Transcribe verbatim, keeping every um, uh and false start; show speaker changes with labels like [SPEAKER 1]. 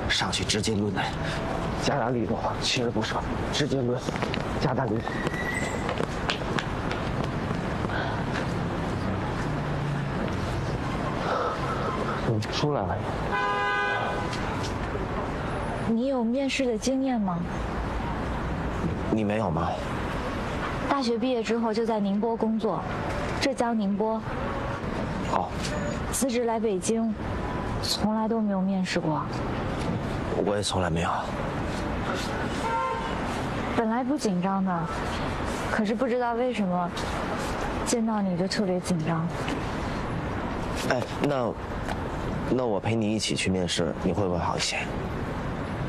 [SPEAKER 1] 上去直接抡来，加大力度，锲而不舍，直接抡，加大力度。怎么出来了？
[SPEAKER 2] 你有面试的经验吗？
[SPEAKER 1] 你没有吗？
[SPEAKER 2] 大学毕业之后就在宁波工作，浙江宁波。
[SPEAKER 1] 哦。
[SPEAKER 2] 辞职来北京，从来都没有面试过。
[SPEAKER 1] 我也从来没有。
[SPEAKER 2] 本来不紧张的，可是不知道为什么，见到你就特别紧张。
[SPEAKER 1] 哎，那，那我陪你一起去面试，你会不会好一些？